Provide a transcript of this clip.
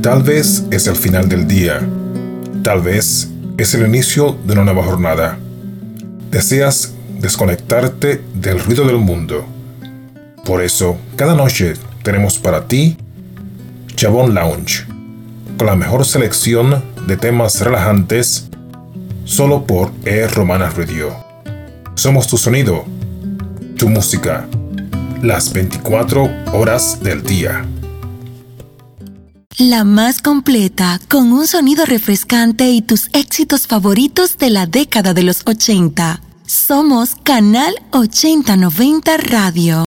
Tal vez es el final del día. Tal vez es el inicio de una nueva jornada. Deseas desconectarte del ruido del mundo. Por eso, cada noche tenemos para ti Chabón Lounge, con la mejor selección de temas relajantes, solo por Romana Radio. Somos tu sonido, tu música, las 24 horas del día. La más completa, con un sonido refrescante y tus éxitos favoritos de la década de los 80. Somos Canal 8090 Radio.